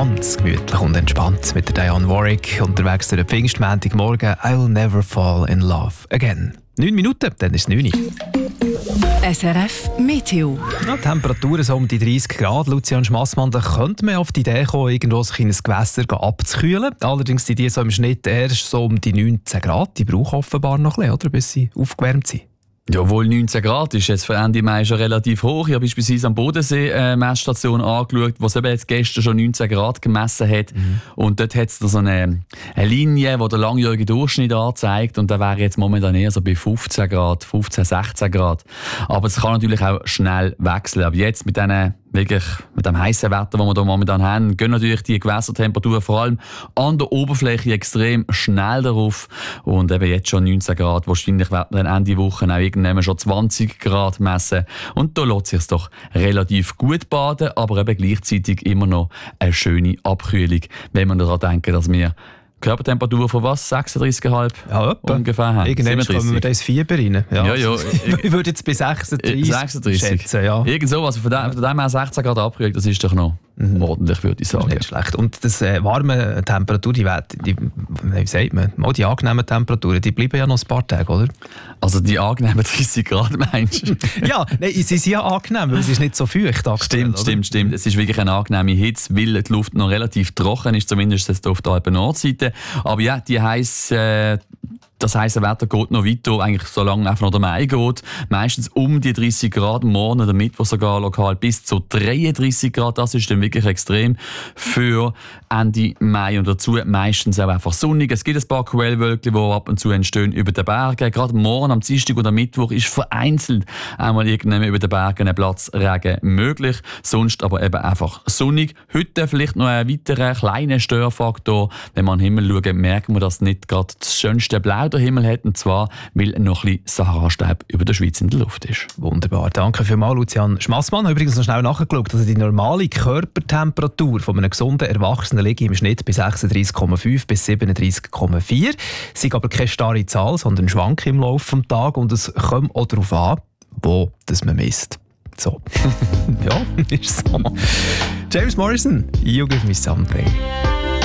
ganz gemütlich und entspannt mit der Dionne Warwick unterwegs durch den Pfingstmontagmorgen. I'll never fall in love again. 9 Minuten, dann ist es 9 Uhr. SRF Meteo. Ja, Temperaturen so um die 30 Grad. Lucian Schmassmann, da könnte man auf die Idee kommen, irgendwo sich in ein Gewässer abzukühlen. Allerdings sind die so im Schnitt erst so um die 19 Grad. Die brauchen offenbar noch ein bisschen, oder, bis sie aufgewärmt sind. Jawohl, 19 Grad ist jetzt für Ende Mai schon relativ hoch. Ich habe beispielsweise am Bodensee eine Messstation angeschaut, wo es eben jetzt gestern schon 19 Grad gemessen hat. Und dort hat es so eine Linie, die den langjährigen Durchschnitt anzeigt. Und da wäre jetzt momentan eher so bei 15 Grad, 15, 16 Grad. Aber es kann natürlich auch schnell wechseln. Aber jetzt mit dem heißen Wetter, das wir hier momentan haben, gehen natürlich die Gewässertemperaturen vor allem an der Oberfläche extrem schnell darauf. Und eben jetzt schon 19 Grad. Wahrscheinlich werden dann Ende Woche auch irgendwann schon 20 Grad messen. Und da lässt sich etwas doch relativ gut baden, aber eben gleichzeitig immer noch eine schöne Abkühlung, wenn man daran denken, dass wir Körpertemperatur von was? 36,5 ja, ungefähr haben. Irgendwann kommen wir da ins Fieber rein. Ja. Ich würde jetzt bei 36 schätzen. Ja. Irgend so, also von dem her 16 Grad Abkühlung, das ist doch noch ordentlich, würde ich sagen. Nicht schlecht. Und das warme Temperatur, wie sagt man? Mal die angenehmen Temperaturen, die bleiben ja noch ein paar Tage, oder? Also die angenehmen 30 Grad meinst du? Ja, nein, sie sind ja angenehm, weil es ist nicht so feucht aktuell. Stimmt. Es ist wirklich eine angenehme Hitze, weil die Luft noch relativ trocken ist, zumindest jetzt auf der Alpen-Nordseite. Aber ja, das heisse Wetter geht noch weiter, eigentlich so lange einfach noch der Mai geht. Meistens um die 30 Grad, morgen oder Mittwoch sogar lokal bis zu 33 Grad. Das ist dann wirklich extrem für Ende Mai. Und dazu meistens auch einfach sonnig. Es gibt ein paar Quellwölkchen, die ab und zu entstehen über den Bergen. Gerade morgen, am Dienstag oder Mittwoch ist vereinzelt einmal irgendwann über den Bergen ein Platzregen möglich. Sonst aber eben einfach sonnig. Heute vielleicht noch ein weiterer kleiner Störfaktor. Wenn man an den Himmel schaut, merken wir, dass nicht gerade das schönste Blau der Himmel hat, und zwar, weil noch ein bisschen Sahara-Staub über der Schweiz in der Luft ist. Wunderbar, danke vielmals, Lucian Schmassmann. Ich habe übrigens noch schnell nachgeschaut, also die normale Körpertemperatur von einem gesunden Erwachsenen liegt im Schnitt bei 36,5 bis 37,4. Es ist aber keine starre Zahl, sondern schwankt im Laufe des Tages, und es kommt auch darauf an, wo das man misst. So. Ja, ist so. James Morrison, You Give Me Something.